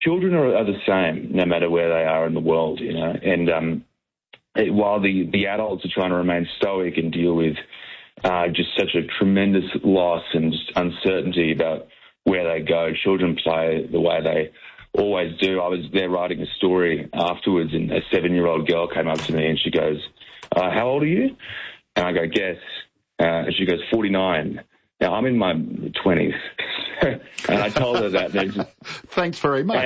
children are the same no matter where they are in the world, you know. And while the adults are trying to remain stoic and deal with just such a tremendous loss and just uncertainty about where they go, children play the way they always do. I was there writing a story afterwards, and a 7-year-old girl came up to me and she goes, how old are you? And I go, guess. And she goes, 49. Now, I'm in my 20s. And I told her that. Thanks very much.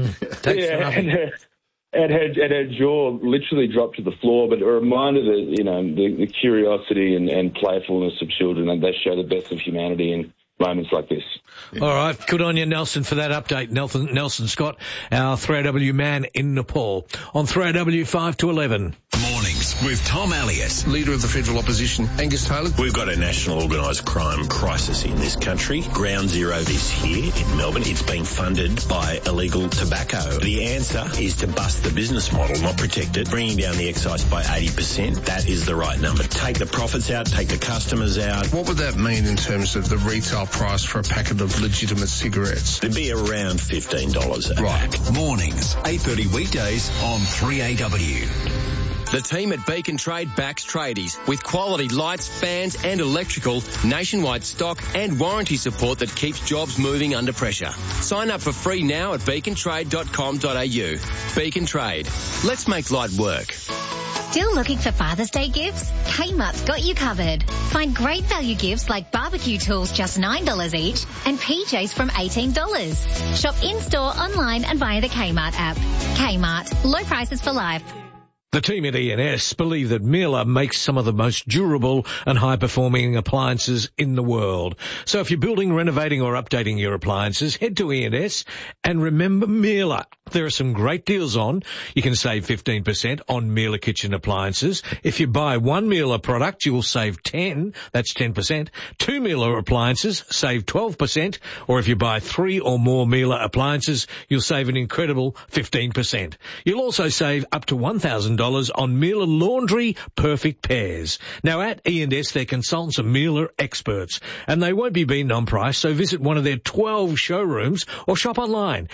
And her jaw literally dropped to the floor, but a reminder that, you know, the curiosity and playfulness of children, and they show the best of humanity in moments like this. All right. Good on you, Nelson, for that update. Nelson Scott, our 3AW man in Nepal. On 3AW 5 to 11. Mornings with Tom Elliott. Leader of the federal opposition, Angus Taylor. We've got a national organised crime crisis in this country. Ground Zero this here in Melbourne. It's being funded by illegal tobacco. The answer is to bust the business model, not protect it. Bringing down the excise by 80%. That is the right number. Take the profits out, take the customers out. What would that mean in terms of the retail price for a packet of legitimate cigarettes? It'd be around $15 a pack. Mornings, 8:30 weekdays on 3AW. The team at Beacon Trade backs tradies with quality lights, fans and electrical, nationwide stock and warranty support that keeps jobs moving under pressure. Sign up for free now at beacontrade.com.au. Beacon Trade. Let's make light work. Still looking for Father's Day gifts? Kmart's got you covered. Find great value gifts like barbecue tools just $9 each and PJs from $18. Shop in-store, online and via the Kmart app. Kmart. Low prices for life. The team at E&S believe that Miele makes some of the most durable and high-performing appliances in the world. So if you're building, renovating or updating your appliances, head to E&S and remember Miele. There are some great deals on. You can save 15% on Miele kitchen appliances. If you buy one Miele product, you will save 10. That's 10%. Two Miele appliances, save 12%. Or if you buy 3 or more Miele appliances, you'll save an incredible 15%. You'll also save up to $1,000 on Miele Laundry Perfect Pairs. Now at E&S, their consultants are Miele experts, and they won't be beaten on price, so visit one of their 12 showrooms or shop online,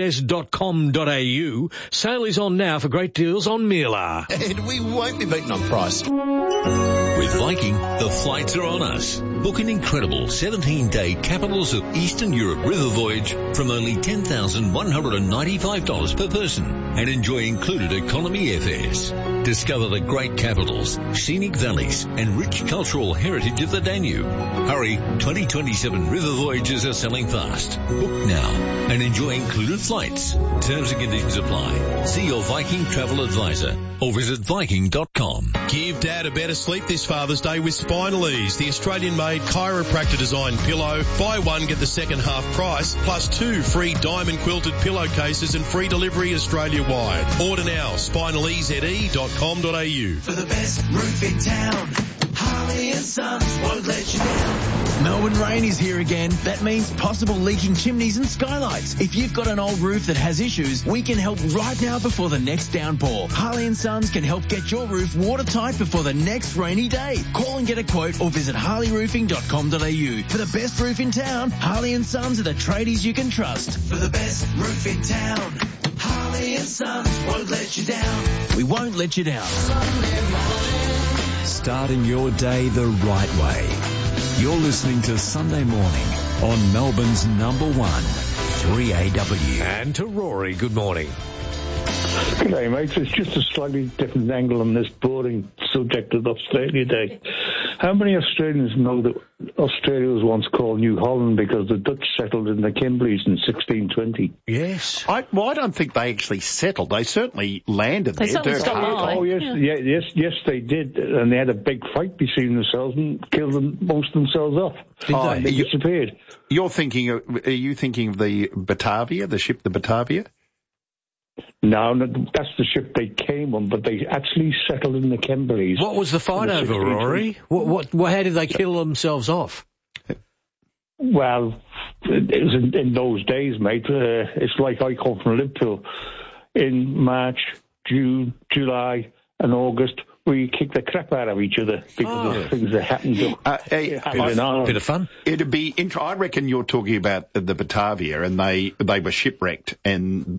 ens.com.au. Sale is on now for great deals on Miele. And we won't be beaten on price. With Viking, the flights are on us. Book an incredible 17-day Capitals of Eastern Europe river voyage from only $10,195 per person and enjoy included economy airfares. Discover the great capitals, scenic valleys and rich cultural heritage of the Danube. Hurry, 2027 river voyages are selling fast. Book now and enjoy included flights. Terms and conditions apply. See your Viking travel advisor or visit Viking.com. Give Dad a better sleep this Father's Day with Spinal Ease, the Australian-made chiropractor-designed pillow. Buy one, get the second half price, plus 2 free diamond-quilted pillowcases and free delivery Australia-wide. Order now, spinalease.com.au. For the best roof in town, Harley and Sons won't let you down. Melbourne rain is here again. That means possible leaking chimneys and skylights. If you've got an old roof that has issues, we can help right now before the next downpour. Harley and Sons can help get your roof watertight before the next rainy day. Call and get a quote or visit harleyroofing.com.au. For the best roof in town, Harley and Sons are the tradies you can trust. For the best roof in town, Harley and Sons won't let you down. We won't let you down. Starting your day the right way. You're listening to Sunday Morning on Melbourne's number 1, 3AW. And to Rory, good morning. Good day, mates. It's just a slightly different angle on this boring subject of Australia Day. How many Australians know that Australia was once called New Holland because the Dutch settled in the Kimberleys in 1620? Yes. I don't think they actually settled. They certainly landed there. Yes, they did. And they had a big fight between themselves and killed most themselves off. They disappeared. Are you thinking of the Batavia, the ship the Batavia? No, that's the ship they came on, but they actually settled in the Kimberleys. What was the fight over, Rory? How did they kill themselves off? Well, it was in those days, mate. It's like I come from Liverpool. In March, June, July and August, where you kick the crap out of each other because of things that happen to bit of fun. It'd be I reckon you're talking about the Batavia, and they were shipwrecked, and